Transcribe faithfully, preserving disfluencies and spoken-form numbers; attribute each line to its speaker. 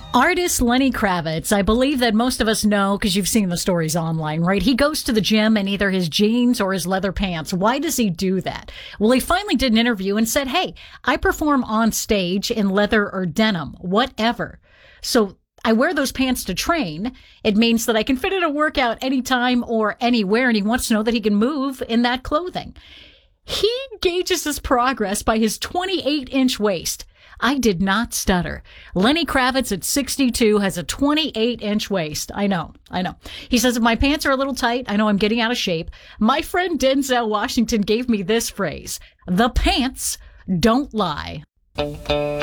Speaker 1: Artist Lenny Kravitz, I believe that most of us know because you've seen the stories online, right? He goes to the gym in either his jeans or his leather pants. Why does he do that? Well, he finally did an interview and said, hey, I perform on stage in leather or denim, whatever. So I wear those pants to train. It means that I can fit in a workout anytime or anywhere, and he wants to know that he can move in that clothing. He gauges his progress by his twenty-eight inch waist. I did not stutter. Lenny Kravitz at sixty-two has a twenty-eight inch waist. I know, I know. He says, if my pants are a little tight, I know I'm getting out of shape. My friend Denzel Washington gave me this phrase: the pants don't lie.